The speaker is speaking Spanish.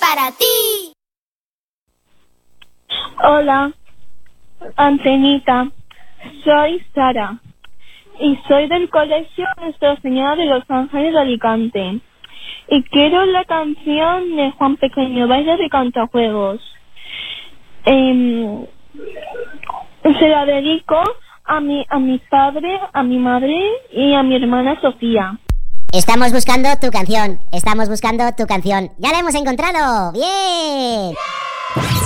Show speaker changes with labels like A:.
A: para ti.
B: Hola, Antenita. Soy Sara y soy del Colegio Nuestra Señora de los Ángeles de Alicante. Y quiero la canción de Juan Pequeño, Baile de Cantajuegos. Se la dedico a mi padre, a mi madre y a mi hermana Sofía.
C: Estamos buscando tu canción. Ya la hemos encontrado. ¡Bien!